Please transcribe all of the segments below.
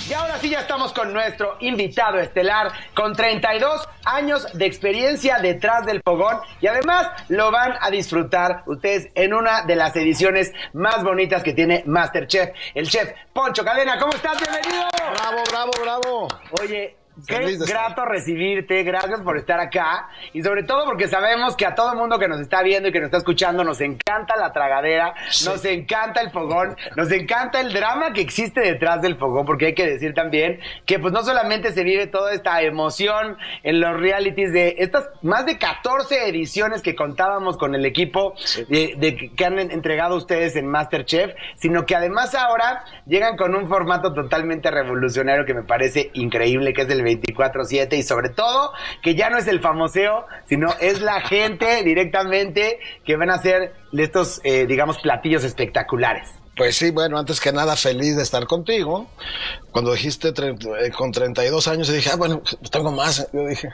Y ahora sí ya estamos con nuestro invitado estelar, con 32 años de experiencia detrás del fogón, y además lo van a disfrutar ustedes en una de las ediciones más bonitas que tiene MasterChef, el chef Poncho Cadena. ¿Cómo estás? ¡Bienvenido! ¡Bravo, bravo, bravo! Oye, qué grato recibirte, gracias por estar acá, y sobre todo porque sabemos que a todo el mundo que nos está viendo y que nos está escuchando nos encanta la tragadera, sí, nos encanta el fogón, nos encanta el drama que existe detrás del fogón, porque hay que decir también que pues no solamente se vive toda esta emoción en los realities de estas más de 14 ediciones que contábamos con el equipo, sí, que han entregado ustedes en MasterChef, sino que además ahora llegan con un formato totalmente revolucionario que me parece increíble, que es el 24/7, y sobre todo que ya no es el famoseo, sino es la gente directamente que van a hacer estos, digamos, platillos espectaculares. Pues sí, bueno, antes que nada, feliz de estar contigo. Cuando dijiste con 32 años, yo dije, bueno, pues tengo más. Yo dije,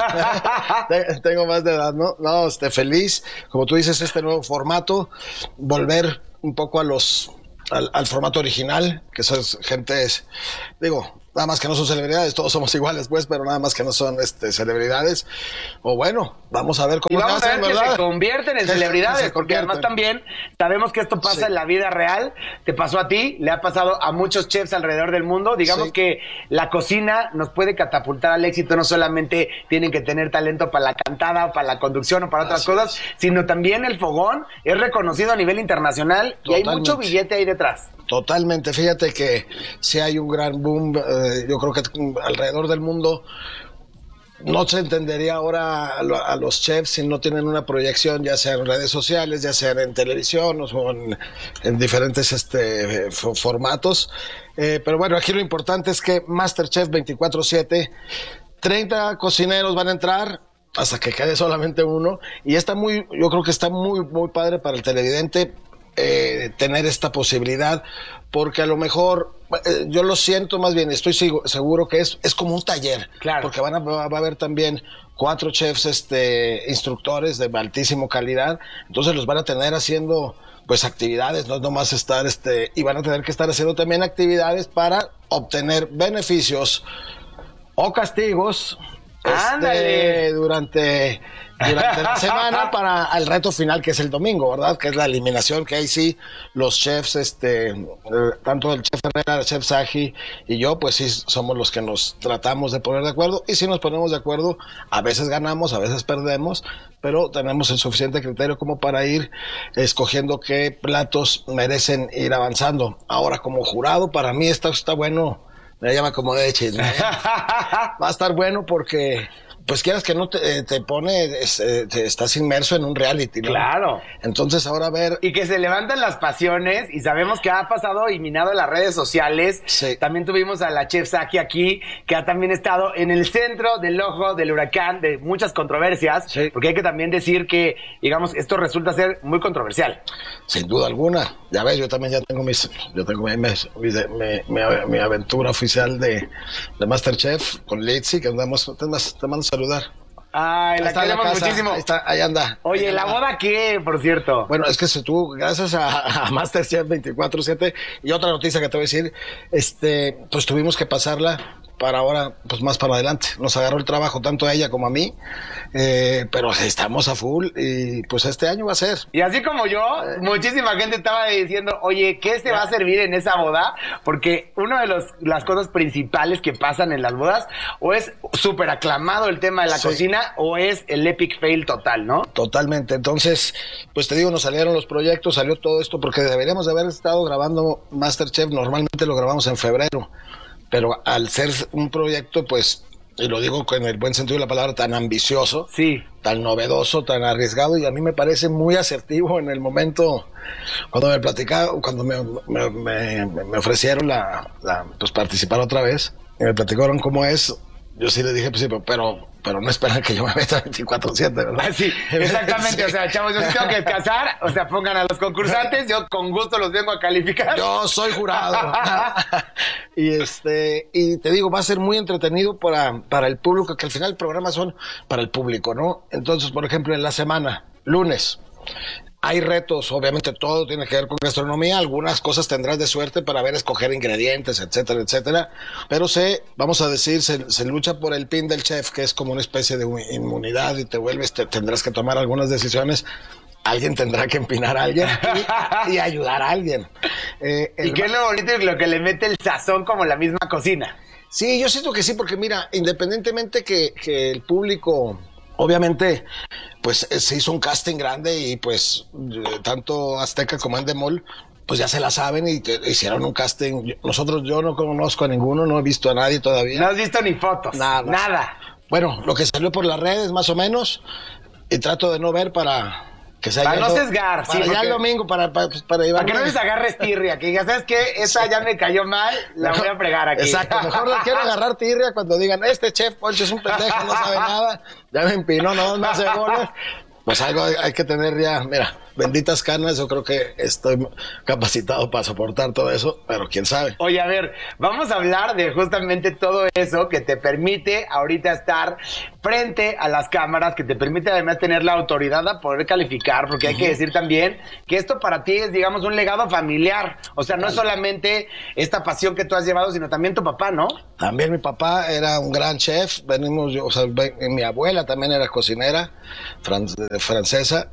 tengo más de edad, ¿no? No, feliz. Como tú dices, este nuevo formato, volver un poco al formato original, que son gentes, digo, nada más que no son celebridades, todos somos iguales, pues, pero nada más que no son celebridades. O bueno, vamos a ver cómo y vamos hacen, a ver ¿verdad? Que se convierten en celebridades, porque además también sabemos que esto pasa, sí, en la vida real. Te pasó a ti, le ha pasado a muchos chefs alrededor del mundo. Digamos, sí, que la cocina nos puede catapultar al éxito. No solamente tienen que tener talento para la cantada, para la conducción o para otras cosas, sino también el fogón es reconocido a nivel internacional. Totalmente. Y hay mucho billete ahí detrás. Totalmente, fíjate que sí hay un gran boom, yo creo que alrededor del mundo no se entendería ahora a los chefs si no tienen una proyección, ya sea en redes sociales, ya sea en televisión o en diferentes formatos, pero bueno, aquí lo importante es que MasterChef 24/7, 30 cocineros van a entrar hasta que quede solamente uno, y yo creo que está muy, muy padre para el televidente tener esta posibilidad, porque a lo mejor yo lo siento, más bien estoy seguro que es como un taller, claro, porque va a haber también 4 chefs instructores de altísima calidad, entonces los van a tener haciendo pues actividades, no es nomás estar y van a tener que estar haciendo también actividades para obtener beneficios o castigos durante la semana para el reto final, que es el domingo, ¿verdad? Que es la eliminación, que ahí sí los chefs, tanto el chef Herrera, el chef Saji y yo, pues sí somos los que nos tratamos de poner de acuerdo, y si nos ponemos de acuerdo, a veces ganamos, a veces perdemos, pero tenemos el suficiente criterio como para ir escogiendo qué platos merecen ir avanzando. Ahora, como jurado, para mí está bueno. Me llama como de chisme. Va a estar bueno porque, pues quieras que no te pone, estás inmerso en un reality, ¿no? Claro. Entonces ahora a ver. Y que se levantan las pasiones, y sabemos que ha pasado y minado en las redes sociales. Sí. También tuvimos a la chef Saki aquí, que ha también estado en el centro del ojo del huracán de muchas controversias. Sí. Porque hay que también decir que, digamos, esto resulta ser muy controversial. Sin duda alguna. Ya ves, yo también ya tengo mi aventura oficial de MasterChef con Litzy, que andamos, te mando a saludar. Ay, la queremos muchísimo. Ahí anda. Oye, ¿la boda qué, por cierto? Bueno, es que si tú, gracias a MasterChef 24/7, y otra noticia que te voy a decir, pues tuvimos que pasarla para ahora, pues más para adelante. Nos agarró el trabajo tanto a ella como a mí, pero estamos a full, y pues este año va a ser. Y así como yo, muchísima gente estaba diciendo, oye, ¿qué se va a servir en esa boda? Porque una de las cosas principales que pasan en las bodas, o es súper aclamado el tema de la cocina, o es el epic fail total, ¿no? Totalmente. Entonces, pues te digo, nos salieron los proyectos, salió todo esto, porque deberíamos de haber estado grabando MasterChef, normalmente lo grabamos en febrero, pero al ser un proyecto, pues, y lo digo con el buen sentido de la palabra, tan ambicioso, sí, tan novedoso, tan arriesgado, y a mí me parece muy asertivo en el momento, cuando me platicaron, cuando me ofrecieron pues participar otra vez, y me platicaron cómo es, yo sí le dije, pues sí, pero no esperan que yo me meta 24/7, ¿verdad? Ah, sí, exactamente. Sí. O sea, chavos, yo sí tengo que descansar. O sea, pongan a los concursantes. Yo con gusto los vengo a calificar. Yo soy jurado. Y te digo, va a ser muy entretenido para el público, que al final el programa son para el público, ¿no? Entonces, por ejemplo, en la semana, lunes, Hay retos, obviamente todo tiene que ver con gastronomía, algunas cosas tendrás de suerte para ver escoger ingredientes, etcétera, etcétera, pero vamos a decir, se lucha por el pin del chef, que es como una especie de inmunidad y tendrás que tomar algunas decisiones, alguien tendrá que empinar a alguien y ayudar a alguien. ¿Y qué es lo bonito y lo que le mete el sazón como la misma cocina? Sí, yo siento que sí, porque mira, independientemente que el público... Obviamente, pues se hizo un casting grande y pues tanto Azteca como Endemol, pues ya se la saben y hicieron un casting. Yo no conozco a ninguno, no he visto a nadie todavía. No has visto ni fotos. Nada. Bueno, lo que salió por las redes más o menos y trato de no ver para que sea para no sesgar. Para ya el domingo, para llevar. Para que no les agarres tirria, que digas, ¿sabes qué? Esa ya me cayó mal, la voy a fregar aquí. Exacto, mejor la quiero agarrar tirria cuando digan, este chef Poncho es un pendejo, no sabe nada, ya me empinó, no me hace goles. Pues algo hay que tener ya, mira, benditas canas, yo creo que estoy capacitado para soportar todo eso, pero quién sabe. Oye, a ver, vamos a hablar de justamente todo eso que te permite ahorita estar frente a las cámaras, que te permite además tener la autoridad a poder calificar, porque hay que decir también que esto para ti es, digamos, un legado familiar, o sea, no es solamente esta pasión que tú has llevado, sino también tu papá, ¿no? También mi papá era un gran chef, mi abuela también era cocinera francesa,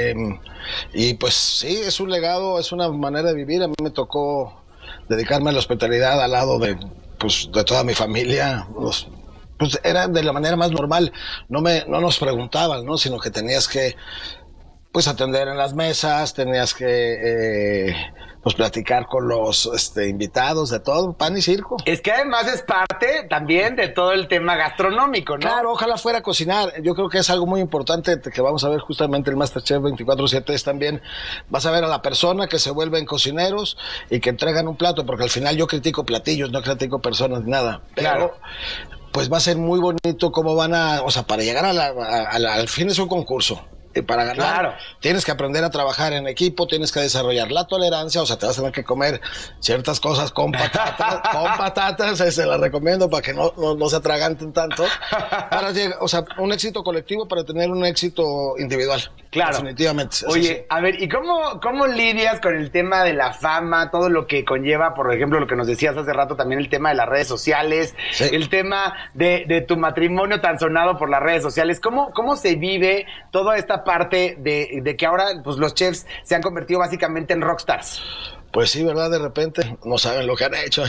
y pues sí, es un legado, es una manera de vivir. A mí me tocó dedicarme a la hospitalidad al lado de toda mi familia. Pues era de la manera más normal, no nos preguntaban, ¿no? Sino que tenías que pues atender en las mesas, tenías que pues platicar con los invitados, de todo, pan y circo. Es que además es parte también de todo el tema gastronómico, ¿no? Claro, ojalá fuera a cocinar. Yo creo que es algo muy importante que vamos a ver justamente el MasterChef 24/7 es también, vas a ver a la persona que se vuelven cocineros y que entregan un plato, porque al final yo critico platillos, no critico personas, nada. Claro. Pero pues va a ser muy bonito cómo van para llegar al fin es un concurso. Y para ganar, claro, tienes que aprender a trabajar en equipo, tienes que desarrollar la tolerancia, o sea, te vas a tener que comer ciertas cosas con patatas, se las recomiendo para que no se atraganten tanto, para llegar, o sea, un éxito colectivo para tener un éxito individual. Claro. Definitivamente. Oye, sí. A ver, ¿y cómo lidias con el tema de la fama, todo lo que conlleva, por ejemplo, lo que nos decías hace rato, también el tema de las redes sociales, sí, el tema de tu matrimonio tan sonado por las redes sociales? ¿Cómo se vive toda esta parte de que ahora pues los chefs se han convertido básicamente en rockstars? Pues sí, ¿verdad? De repente no saben lo que han hecho.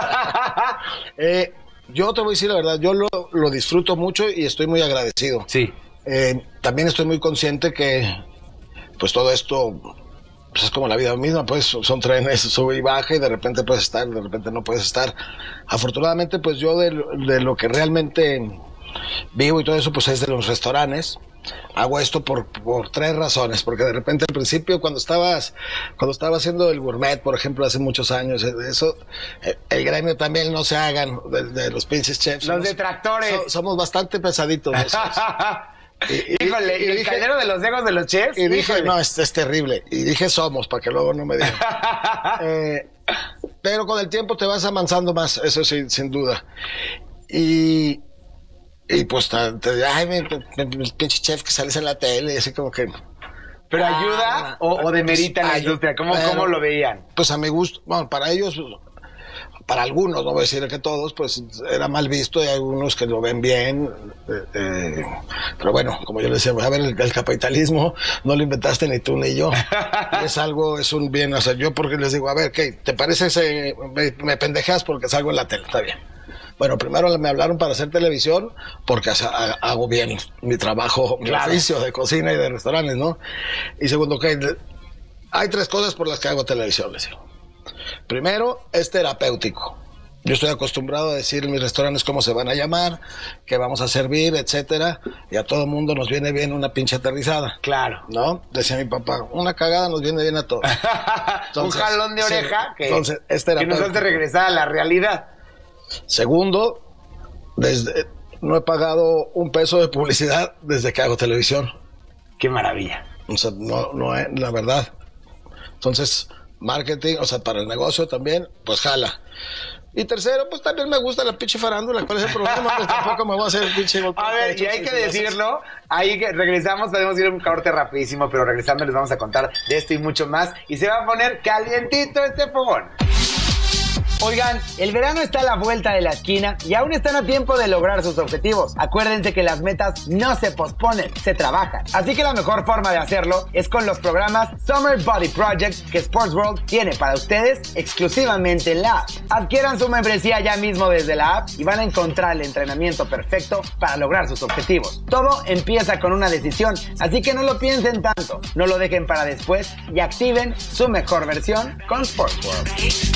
Yo te voy a decir la verdad, yo lo disfruto mucho y estoy muy agradecido. Sí. También estoy muy consciente que pues todo esto pues es como la vida misma, pues son trenes, sube y baja y de repente puedes estar, de repente no puedes estar. Afortunadamente pues yo de lo que realmente vivo y todo eso pues es de los restaurantes. Hago esto por tres razones, porque de repente al principio cuando estaba haciendo el gourmet, por ejemplo, hace muchos años, eso, el gremio también no se hagan de los pinches chefs. Los detractores. Somos bastante pesaditos. Híjole, ¿y el caldero de los egos de los chefs? Y dije, no, es terrible. Y dije somos, para que luego no me digan. Pero con el tiempo te vas amansando más, eso sí, sin duda. Y pues el pinche chef que sales en la tele y así como que... ¿Pero ayuda o demerita la industria? ¿Cómo lo veían? Pues a mi gusto, bueno, para ellos, para algunos, no voy a decir que todos, pues era mal visto y hay algunos que lo ven bien. Pero bueno, como yo les decía, a ver, el capitalismo no lo inventaste ni tú ni yo. Es un bien, o sea, yo porque les digo, a ver, ¿qué? ¿Te parece me pendejas porque salgo en la tele? Está bien. Bueno, primero me hablaron para hacer televisión porque hago bien mi trabajo, mi oficio de cocina y de restaurantes, ¿no? Y segundo, hay tres cosas por las que hago televisión, les digo. Primero, es terapéutico. Yo estoy acostumbrado a decir en mis restaurantes cómo se van a llamar, qué vamos a servir, etcétera, y a todo mundo nos viene bien una pinche aterrizada. Claro. ¿No? Decía mi papá, una cagada nos viene bien a todos. Entonces, un jalón de oreja sí, que nos hace regresar a la realidad. Segundo, no he pagado un peso de publicidad desde que hago televisión. ¡Qué maravilla! O sea, no es la verdad. Entonces, marketing, o sea, para el negocio también, pues jala. Y tercero, pues también me gusta la pinche farándula. ¿Cuál es el problema? Pues tampoco me voy a hacer el pinche... A ver, y hay que decirlo, ahí que regresamos, podemos ir a un corte rapidísimo, pero regresando les vamos a contar de esto y mucho más. Y se va a poner calientito este fogón. Oigan, el verano está a la vuelta de la esquina y aún están a tiempo de lograr sus objetivos. Acuérdense que las metas no se posponen, se trabajan. Así que la mejor forma de hacerlo es con los programas Summer Body Project que Sports World tiene para ustedes exclusivamente en la app. Adquieran su membresía ya mismo desde la app y van a encontrar el entrenamiento perfecto para lograr sus objetivos. Todo empieza con una decisión, así que no lo piensen tanto, no lo dejen para después y activen su mejor versión con Sports World.